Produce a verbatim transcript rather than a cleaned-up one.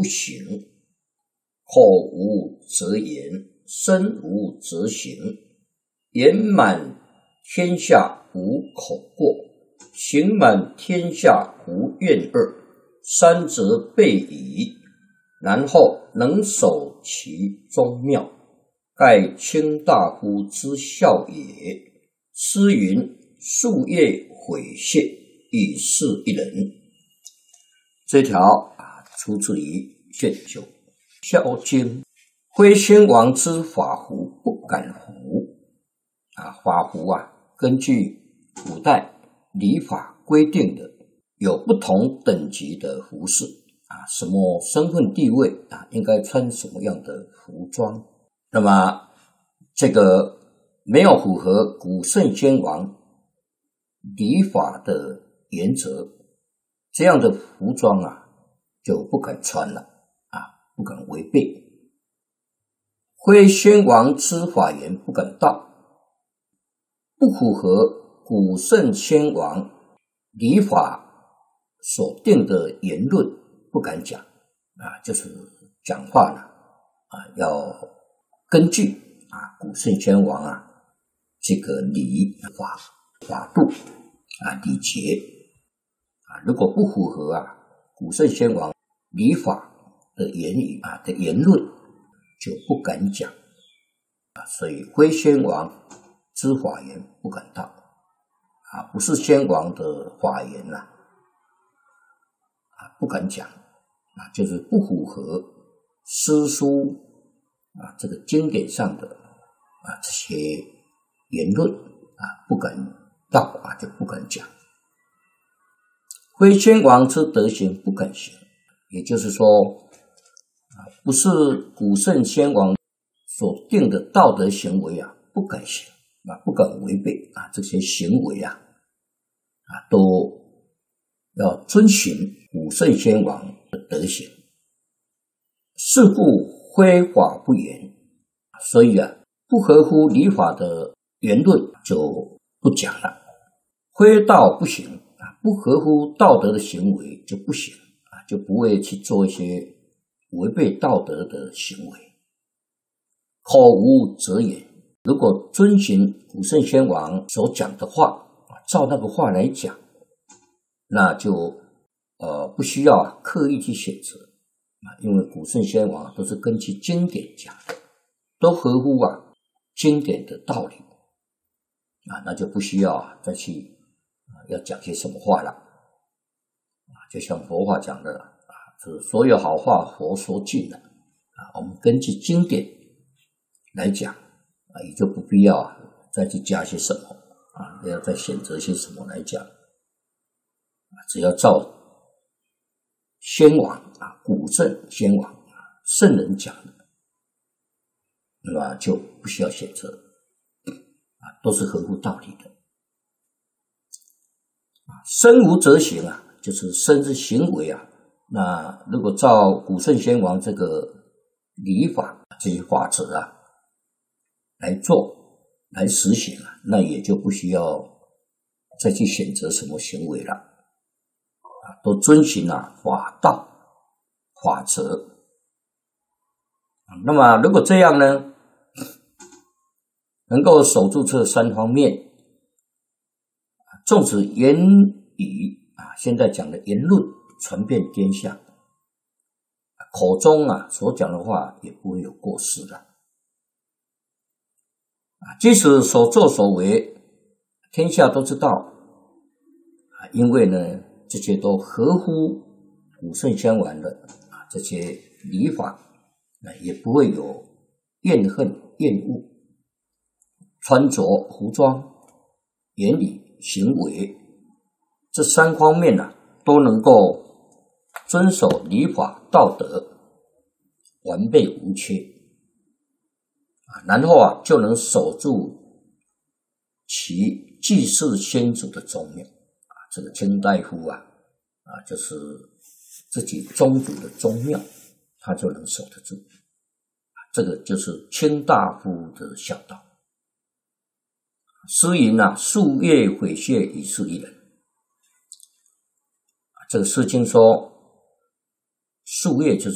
不行。口无则言，身无则行。言满天下无口过，行满天下无怨恶。三则备矣，然后能守其宗庙，盖卿大夫之效也。诗云：树叶毁谢，以是一人。这条啊，出自于《劝酒孝经》。徽宣王之法服，不敢服。啊，法服啊，根据古代礼法规定的，有不同等级的服饰啊，什么身份地位啊，应该穿什么样的服装。那么这个没有符合古圣先王礼法的原则，这样的服装啊，就不敢穿了啊，不敢违背。徽宣王之法言，不敢道，不符合古圣先王礼法所定的言论，不敢讲啊，就是讲话呢啊，要根据啊古圣先王啊这个礼法法度啊礼节啊，如果不符合啊古圣先王礼法的言语啊的言论，就不敢讲啊。所以徽宣王之法言，不敢道啊，不是先王的法言呐啊，不敢讲啊，就是不符合诗书啊这个经典上的啊这些言论啊，不敢道啊，就不敢讲。徽宣王之德行，不敢行，也就是说啊，不是古圣先王所定的道德行为啊，不敢行啊，不敢违背啊，这些行为啊啊，都要遵循古圣先王的德行。是故徽法不严，所以啊，不合乎礼法的言论就不讲了。徽道不行啊，不合乎道德的行为就不行啊，就不会去做一些违背道德的行为。口无则言，如果遵循古圣先王所讲的话，照那个话来讲，那就呃不需要啊刻意去选择啊，因为古圣先王都是根据经典讲的，都合乎啊经典的道理啊，那就不需要啊再去啊要讲些什么话了啊，就像佛法讲的啊，就是所有好话佛说尽了啊，我们根据经典来讲啊，也就不必要啊再去加些什么啊，要再选择些什么来讲啊，只要照先王啊古圣先王啊圣人讲的，那么就不需要选择啊，都是合乎道理的啊。身无则行啊，就是身之行为啊，那如果照古圣先王这个礼法这些法则啊来做来实行啊，那也就不需要再去选择什么行为了啊，都遵循啊法道法则。那么如果这样呢，能够守住这三方面，纵使言语啊，现在讲的言论传遍天下，口中啊所讲的话也不会有过失的啊，即使所作所为天下都知道啊，因为呢这些都合乎古圣先王的啊这些礼法，啊，也不会有怨恨厌恶。穿着服装言语行为这三方面啊，都能够遵守礼法道德，完备无缺啊，然后啊就能守住其祭祀先祖的宗庙啊，这个卿大夫啊啊就是自己宗族的宗庙，他就能守得住，这个就是卿大夫的孝道。诗云啊，树叶毁谢，以是一人。这个诗经说，树叶就是